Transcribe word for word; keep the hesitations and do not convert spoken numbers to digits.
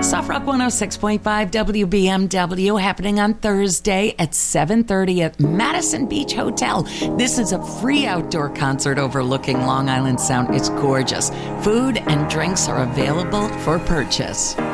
Soft Rock one oh six point five W B M W happening on Thursday at seven thirty at Madison Beach Hotel. This is a free outdoor concert overlooking Long Island Sound. It's gorgeous. Food and drinks are available for purchase.